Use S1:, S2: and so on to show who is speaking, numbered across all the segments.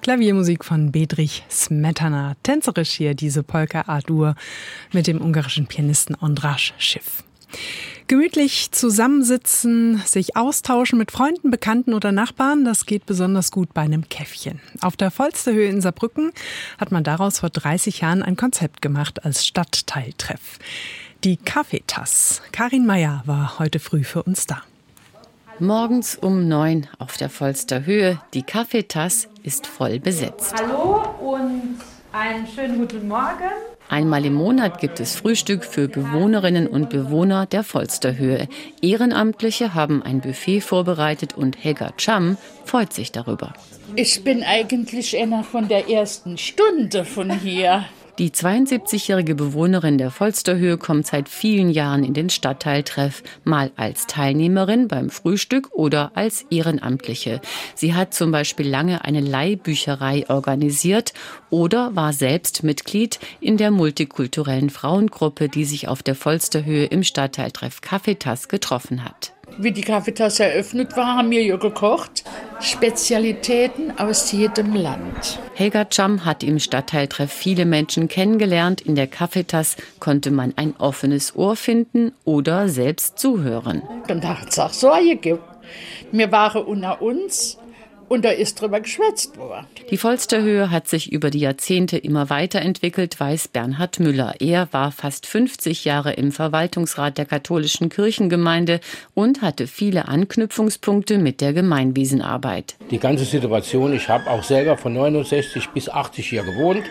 S1: Klaviermusik von Bedřich Smetana. Tänzerisch hier diese Polka A-Dur mit dem ungarischen Pianisten Ondráš Schiff. Gemütlich zusammensitzen, sich austauschen mit Freunden, Bekannten oder Nachbarn, das geht besonders gut bei einem Käffchen. Auf der Volsterhöhe in Saarbrücken hat man daraus vor 30 Jahren ein Konzept gemacht als Stadtteiltreff. Die Kaffeetass. Karin Meyer war heute früh für uns da.
S2: Morgens um 9 auf der Volsterhöhe. Die Kaffeetass ist voll besetzt.
S3: Hallo und einen schönen guten Morgen.
S2: Einmal im Monat gibt es Frühstück für Bewohnerinnen und Bewohner der Volsterhöhe. Ehrenamtliche haben ein Buffet vorbereitet und Helga Cham freut sich darüber.
S4: Ich bin eigentlich einer von der ersten Stunde von hier.
S2: Die 72-jährige Bewohnerin der Volsterhöhe kommt seit vielen Jahren in den Stadtteiltreff, mal als Teilnehmerin beim Frühstück oder als Ehrenamtliche. Sie hat zum Beispiel lange eine Leihbücherei organisiert oder war selbst Mitglied in der multikulturellen Frauengruppe, die sich auf der Volsterhöhe im Stadtteiltreff Kaffeetass getroffen hat.
S4: Wie die Kaffeetass eröffnet war, haben wir hier gekocht. Spezialitäten aus jedem Land.
S2: Helga Cham hat im Stadtteiltreff viele Menschen kennengelernt. In der Kaffeetass konnte man ein offenes Ohr finden oder selbst zuhören.
S4: Und da hat es auch so gegeben. Wir waren unter uns und da ist drüber geschwätzt worden.
S2: Die Volsterhöhe hat sich über die Jahrzehnte immer weiterentwickelt, weiß Bernhard Müller. Er war fast 50 Jahre im Verwaltungsrat der katholischen Kirchengemeinde und hatte viele Anknüpfungspunkte mit der Gemeinwesenarbeit.
S5: Die ganze Situation, ich habe auch selber von 69 bis 80 hier gewohnt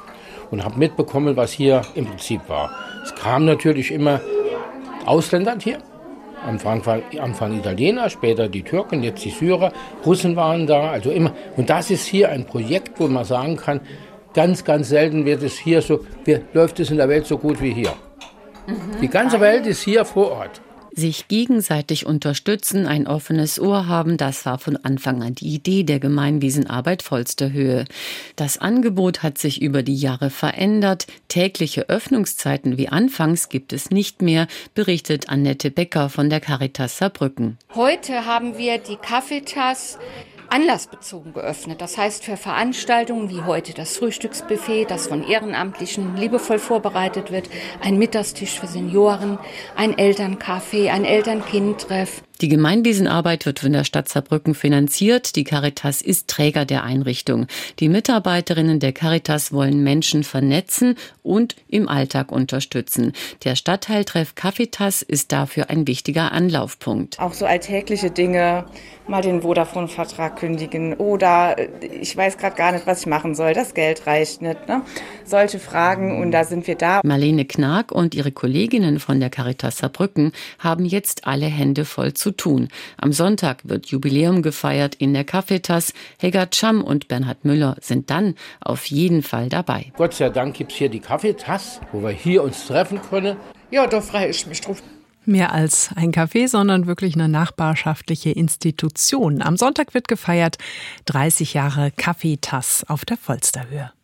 S5: und habe mitbekommen, was hier im Prinzip war. Es kamen natürlich immer Ausländer hier. Am Anfang Italiener, später die Türken, jetzt die Syrer, Russen waren da, also immer. Und das ist hier ein Projekt, wo man sagen kann, ganz, ganz selten wird es hier so, läuft es in der Welt so gut wie hier. Die ganze Welt ist hier vor Ort.
S2: Sich gegenseitig unterstützen, ein offenes Ohr haben, das war von Anfang an die Idee der Gemeinwesenarbeit Volsterhöhe. Das Angebot hat sich über die Jahre verändert. Tägliche Öffnungszeiten wie anfangs gibt es nicht mehr, berichtet Annette Becker von der Caritas Saarbrücken.
S6: Heute haben wir die Kaffeetass anlassbezogen geöffnet. Das heißt für Veranstaltungen wie heute das Frühstücksbuffet, das von Ehrenamtlichen liebevoll vorbereitet wird, ein Mittagstisch für Senioren, ein Elterncafé, ein Eltern-Kind-Treff.
S2: Die Gemeinwesenarbeit wird von der Stadt Saarbrücken finanziert. Die Caritas ist Träger der Einrichtung. Die Mitarbeiterinnen der Caritas wollen Menschen vernetzen und im Alltag unterstützen. Der Stadtteiltreff Kaffeetass ist dafür ein wichtiger Anlaufpunkt.
S7: Auch so alltägliche Dinge, mal den Vodafone-Vertrag kündigen oder ich weiß gerade gar nicht, was ich machen soll, das Geld reicht nicht. Ne? Solche Fragen und da sind wir da.
S2: Marlene Knag und ihre Kolleginnen von der Caritas Saarbrücken haben jetzt alle Hände voll zu tun. Am Sonntag wird Jubiläum gefeiert in der Kaffeetass. Helga Cham und Bernhard Müller sind dann auf jeden Fall dabei.
S5: Gott sei Dank gibt es hier die Kaffeetass, wo wir hier uns treffen können.
S4: Ja, da freue ich mich drauf.
S1: Mehr als ein Café, sondern wirklich eine nachbarschaftliche Institution. Am Sonntag wird gefeiert 30 Jahre Kaffeetass auf der Volsterhöhe.